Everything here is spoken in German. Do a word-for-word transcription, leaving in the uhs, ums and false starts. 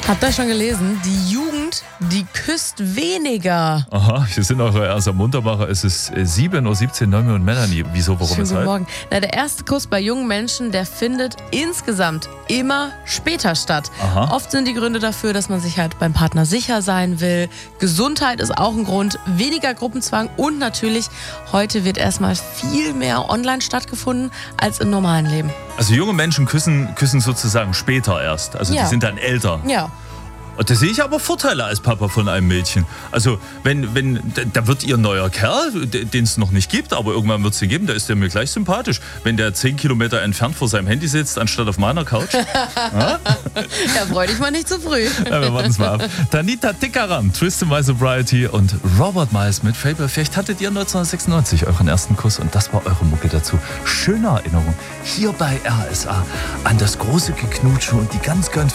Habt ihr schon gelesen? Die Jugend, die küsst weniger. Aha, hier sind eure erste Muntermacher. Es ist sieben Uhr siebzehn, Noemi und Melanie. Wieso, warum, Schönen weshalb? guten Morgen. Na, der erste Kuss bei jungen Menschen, der findet insgesamt immer später statt. Aha. Oft sind die Gründe dafür, dass man sich halt beim Partner sicher sein will. Gesundheit ist auch ein Grund, weniger Gruppenzwang und natürlich, heute wird erstmal viel mehr online stattgefunden als im normalen Leben. Also junge Menschen küssen, küssen sozusagen später erst. Also Ja. die sind dann älter. Ja. Und da sehe ich aber Vorteile als Papa von einem Mädchen. Also wenn, wenn, da wird ihr neuer Kerl, den es noch nicht gibt, aber irgendwann wird es den geben, da ist der mir gleich sympathisch. Wenn der zehn Kilometer entfernt vor seinem Handy sitzt, anstatt auf meiner Couch. Ja, freu dich mal nicht zu früh. Ja, wir warten es mal ab. Tanita Tikaram, Twisted My Sobriety und Robert Miles mit Fable. Vielleicht hattet ihr neunzehnhundertsechsundneunzig euren ersten Kuss und das war eure Mucke dazu. Schöne Erinnerung hier bei R S A an das große Geknutsche und die ganz, ganz